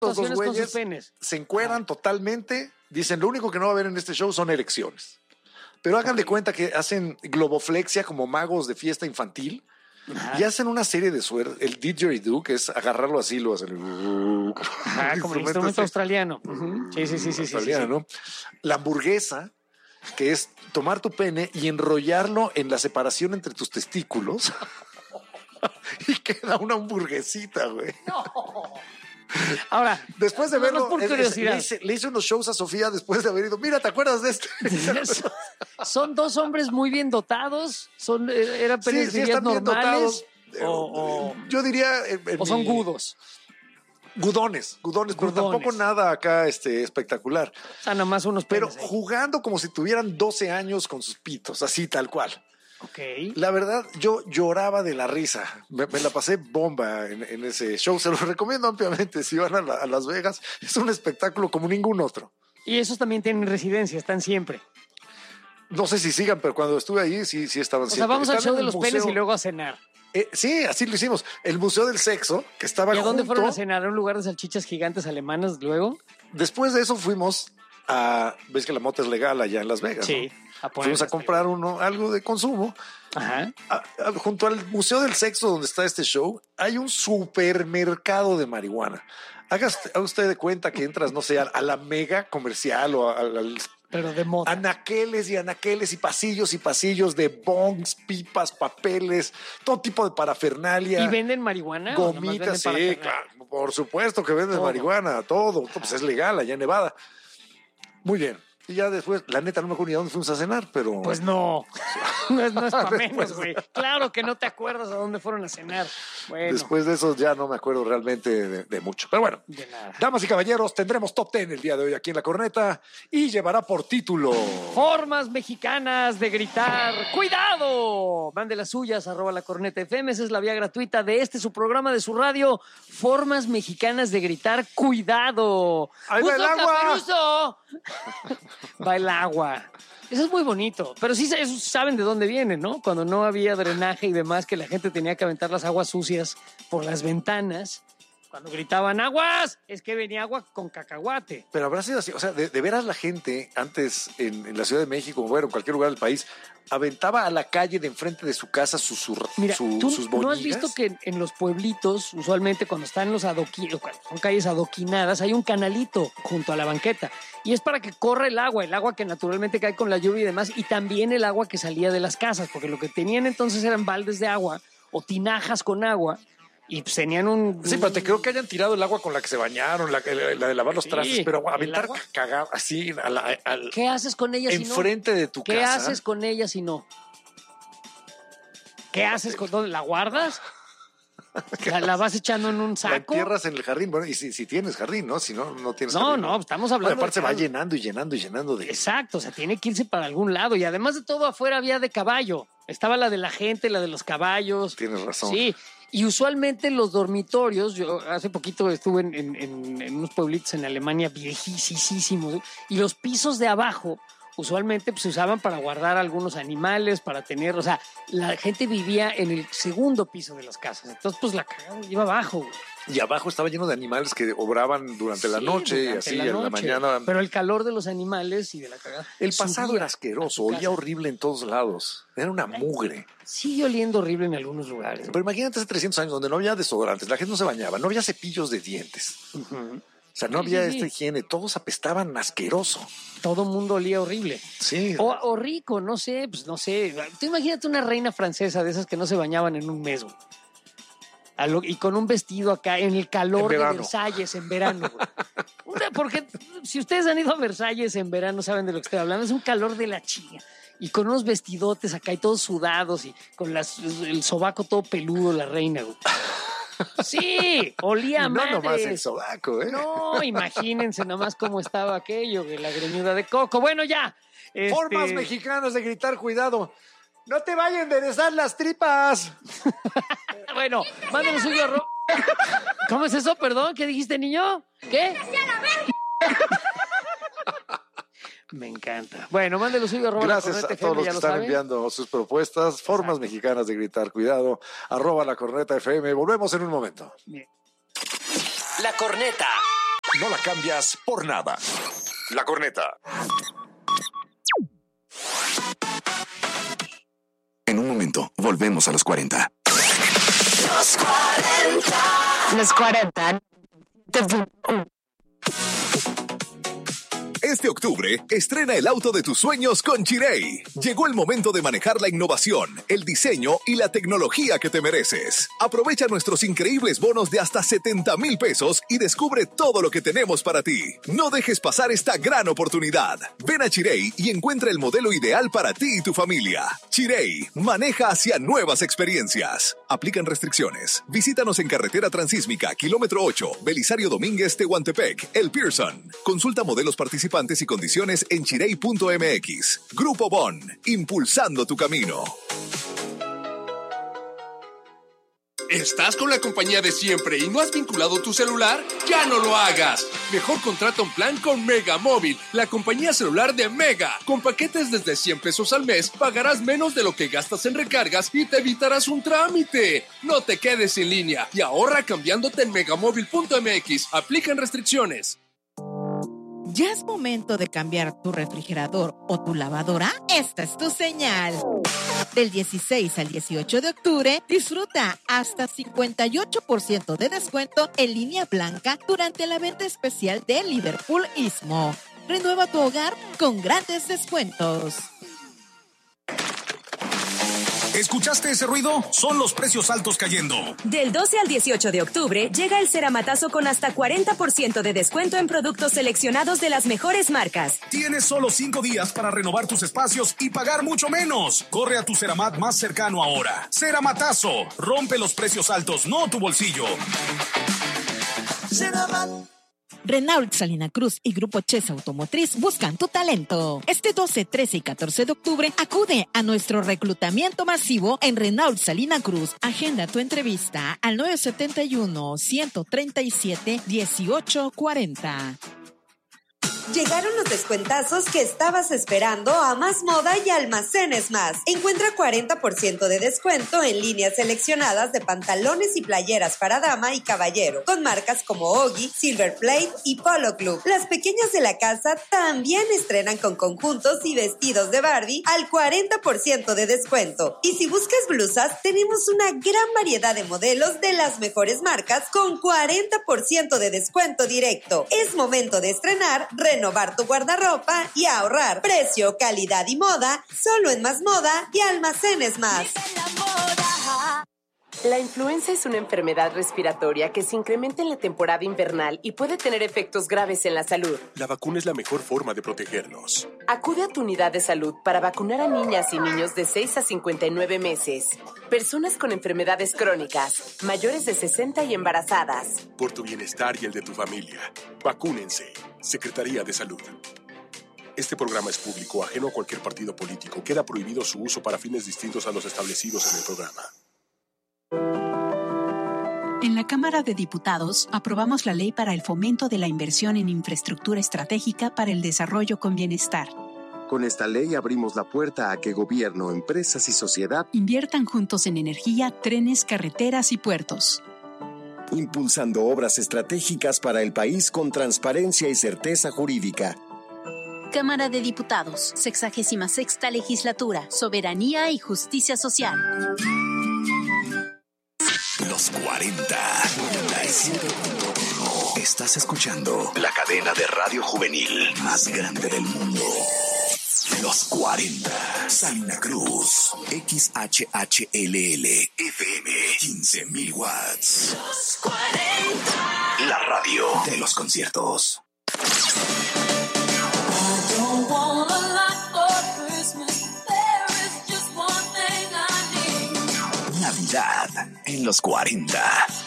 Los dos Con sus güeyes penes. se encueran totalmente. Dicen, lo único que no va a haber en este show son erecciones. Pero hagan de cuenta que hacen globoflexia como magos de fiesta infantil. Ajá. Y hacen una serie de suerte. El didgeridoo, que es agarrarlo así, lo hacen. Ajá, como el instrumento australiano. Sí. Australiano. La hamburguesa, que es tomar tu pene y enrollarlo en la separación entre tus testículos. Y queda una hamburguesita, güey. No. Ahora, después de nada más verlo, por curiosidad. le hice unos shows a Sofía después de haber ido. Mira, ¿te acuerdas de este? Son dos hombres muy bien dotados. Eran penes están bien normales. dotados. Yo diría. O son gudos. Gudones, pero tampoco nada acá espectacular. O sea, nomás unos pero penes ahí. jugando como si tuvieran 12 años con sus pitos, así tal cual. Ok. La verdad, yo lloraba de la risa. Me la pasé bomba en ese show. Se lo recomiendo ampliamente si van a Las Vegas. Es un espectáculo como ningún otro. Y esos también tienen residencia, están siempre. No sé si sigan, pero cuando estuve ahí sí estaban siempre. O sea, vamos al show de los museo. penes y luego a cenar. Sí, así lo hicimos. El Museo del Sexo, que estaba ¿Y a dónde junto. fueron a cenar? ¿A un lugar de salchichas gigantes alemanas luego? Después de eso fuimos a... Ves que la mota es legal allá en Las Vegas, Sí. ¿no? Fuimos a comprar algo de consumo. Ajá. Junto al Museo del Sexo, donde está este show, hay un supermercado de marihuana. Haga usted de cuenta que entras, no sé, a la mega comercial o al Pero de moda. anaqueles y pasillos de bongs, pipas, papeles, todo tipo de parafernalia. ¿Y venden marihuana? Gomitas, sí, claro, por supuesto que venden marihuana, todo. Pues es legal allá en Nevada. Muy bien. Y ya después, la neta, no me acuerdo ni a dónde fuimos a cenar, pero... Pues no. No es para menos, güey. Claro que no te acuerdas a dónde fueron a cenar. Bueno. Después de eso ya no me acuerdo realmente de mucho. Pero bueno, De nada. damas y caballeros, tendremos Top 10 el día de hoy aquí en La Corneta y llevará por título... Formas mexicanas de gritar. ¡Cuidado! Mande las suyas, @lacornetafm. Esa es la vía gratuita de su programa de su radio. Formas mexicanas de gritar. ¡Cuidado! ¡Ahí va el agua! Caperuso! Va el agua. Eso es muy bonito, pero sí saben de dónde viene, ¿no? Cuando no había drenaje y demás, que la gente tenía que aventar las aguas sucias por las ventanas. Cuando gritaban aguas, es que venía agua con cacahuate. Pero habrá sido así, o sea, de veras la gente antes en la Ciudad de México, bueno, en cualquier lugar del país, aventaba a la calle de enfrente de su casa Mira, sus ¿tú boñigas. no has visto que en los pueblitos, usualmente cuando están los son calles adoquinadas, hay un canalito junto a la banqueta? Y es para que corra el agua que naturalmente cae con la lluvia y demás, y también el agua que salía de las casas, porque lo que tenían entonces eran baldes de agua o tinajas con agua, y pues tenían un... Sí, pero te creo que hayan tirado el agua con la que se bañaron, la de lavar los trastes, pero aventar cagado así ¿Qué haces con ella si no? enfrente de tu casa. ¿Qué haces con ella si no? ¿Qué haces con dónde? ¿La guardas? ¿La vas echando en un saco? La entierras en el jardín, bueno, y si tienes jardín, ¿no? Si no tienes jardín. No, estamos hablando. Bueno, aparte se va llenando y llenando de... Exacto, o sea, tiene que irse para algún lado. Y además de todo, afuera había de caballo. Estaba la de la gente, la de los caballos. Tienes razón. Sí, y usualmente los dormitorios, yo hace poquito estuve en unos pueblitos en Alemania viejísimos, y los pisos de abajo usualmente pues, se usaban para guardar algunos animales, para tener, o sea, la gente vivía en el segundo piso de las casas. Entonces, pues la cagada iba abajo, güey. Y abajo estaba lleno de animales que obraban durante la noche y así en la mañana. Pero el calor de los animales y de la cagada. El pasado era asqueroso, olía horrible en todos lados. Era una mugre. Sigue oliendo horrible en algunos lugares. Pero imagínate hace 300 años donde no había desodorantes, la gente no se bañaba, no había cepillos de dientes. O sea, no había esta higiene, todos apestaban asqueroso. Todo mundo olía horrible. Sí. O rico, no sé, pues no sé. Tú imagínate una reina francesa de esas que no se bañaban en un mes, güey. Y con un vestido acá en el calor de Versalles en verano. Porque si ustedes han ido a Versalles en verano saben de lo que estoy hablando. Es un calor de la chinga. Y con unos vestidotes acá y todos sudados y con el sobaco todo peludo la reina. Güey. Sí, olía a madres. No nomás el sobaco, ¿eh? No, imagínense nomás cómo estaba aquello, la greñuda de coco. Bueno, ya. Formas mexicanas de gritar, cuidado. ¡No te vayan a enderezar las tripas! Bueno, mándenlo suyo. ¿Cómo es eso? Perdón, ¿qué dijiste, niño? ¿Qué? Me encanta. Bueno, mándenlo suyo. Gracias a todos los que están enviando sus propuestas. Formas mexicanas de gritar, cuidado. @lacornetafm. Volvemos en un momento. Bien. La Corneta. no la cambias por nada. La Corneta. En un momento, volvemos a los 40. Los 40. Los 40. Este octubre, estrena el auto de tus sueños con Chirey. Llegó el momento de manejar la innovación, el diseño y la tecnología que te mereces. Aprovecha nuestros increíbles bonos de hasta 70,000 pesos y descubre todo lo que tenemos para ti. No dejes pasar esta gran oportunidad. Ven a Chirey y encuentra el modelo ideal para ti y tu familia. Chirey, maneja hacia nuevas experiencias. Aplican restricciones. Visítanos en Carretera Transísmica, kilómetro 8, Belisario Domínguez, Tehuantepec, El Pearson. Consulta modelos participantes y condiciones en chirey.mx. Grupo Bon, impulsando tu camino. ¿Estás con la compañía de siempre y no has vinculado tu celular? ¡Ya no lo hagas! Mejor contrata un plan con Mega Móvil, la compañía celular de Mega. Con paquetes desde 100 pesos al mes, pagarás menos de lo que gastas en recargas y te evitarás un trámite. No te quedes sin línea y ahorra cambiándote en megamóvil.mx. Aplican restricciones. ¿Ya es momento de cambiar tu refrigerador o tu lavadora? Esta es tu señal. Del 16 al 18 de octubre, disfruta hasta 58% de descuento en línea blanca durante la venta especial de Liverpool Istmo. Renueva tu hogar con grandes descuentos. ¿Escuchaste ese ruido? Son los precios altos cayendo. Del 12 al 18 de octubre llega el ceramatazo con hasta 40% de descuento en productos seleccionados de las mejores marcas. Tienes solo 5 días para renovar tus espacios y pagar mucho menos. Corre a tu Ceramat más cercano ahora. Ceramatazo. Rompe los precios altos, no tu bolsillo. Ceramat. Renault Salina Cruz y Grupo Chesa Automotriz buscan tu talento. Este 12, 13 y 14 de octubre acude a nuestro reclutamiento masivo en Renault Salina Cruz. Agenda tu entrevista al 971-137-1840. Llegaron los descuentazos que estabas esperando a Más Moda y Almacenes Más. Encuentra 40% de descuento en líneas seleccionadas de pantalones y playeras para dama y caballero, con marcas como Oggy, Silver Plate y Polo Club. Las pequeñas de la casa también estrenan con conjuntos y vestidos de Barbie al 40% de descuento. Y si buscas blusas, tenemos una gran variedad de modelos de las mejores marcas con 40% de descuento directo. Es momento de estrenar, renovar tu guardarropa y ahorrar. Precio, calidad y moda, solo en Más Moda y Almacenes Más. La influenza es una enfermedad respiratoria que se incrementa en la temporada invernal y puede tener efectos graves en la salud. La vacuna es la mejor forma de protegernos. Acude a tu unidad de salud para vacunar a niñas y niños de 6 a 59 meses, personas con enfermedades crónicas, mayores de 60 y embarazadas. Por tu bienestar y el de tu familia, vacúnense. Secretaría de Salud. Este programa es público, ajeno a cualquier partido político. Queda prohibido su uso para fines distintos a los establecidos en el programa. En la Cámara de Diputados aprobamos la ley para el fomento de la inversión en infraestructura estratégica para el desarrollo con bienestar. Con esta ley abrimos la puerta a que gobierno, empresas y sociedad inviertan juntos en energía, trenes, carreteras y puertos. Impulsando obras estratégicas para el país con transparencia y certeza jurídica. Cámara de Diputados, 66ª Legislatura, Soberanía y Justicia Social. Los 40. Estás escuchando la cadena de radio juvenil más grande del mundo. Los 40. Salina Cruz. XHHLL. FM. 15,000 watts. Los 40. La radio de los conciertos. Navidad en los 40.